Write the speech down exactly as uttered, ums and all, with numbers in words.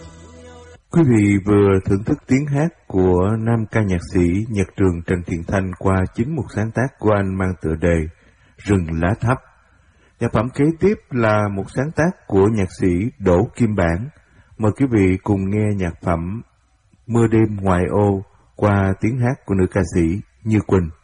Quý vị vừa thưởng thức tiếng hát của nam ca nhạc sĩ Nhật Trường Trần Thiện Thanh qua chính một sáng tác của anh mang tựa đề Rừng Lá Thấp. Nhạc phẩm kế tiếp là một sáng tác của nhạc sĩ Đỗ Kim Bản. Mời quý vị cùng nghe nhạc phẩm Mưa Đêm Ngoại Ô qua tiếng hát của nữ ca sĩ Như Quỳnh.